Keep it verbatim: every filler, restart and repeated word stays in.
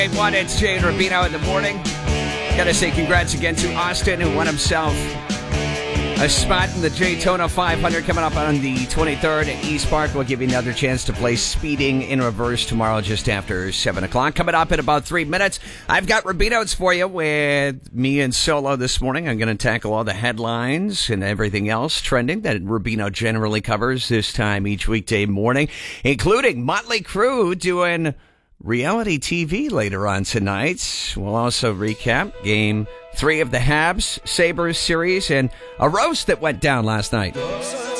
One, it's Jay and Rubino in the morning. Gotta say congrats again to Austin, who won himself a spot in the Daytona five hundred coming up on the twenty-third at East Park. We'll give you another chance to play Speeding in Reverse tomorrow just after seven o'clock. Coming up in about three minutes, I've got Rubino's for you with me and Solo this morning. I'm going to tackle all the headlines and everything else trending that Rubino generally covers this time each weekday morning, including Motley Crue doing reality T V later on tonight. We'll also recap game three of the Habs Sabres series and a roast that went down last night.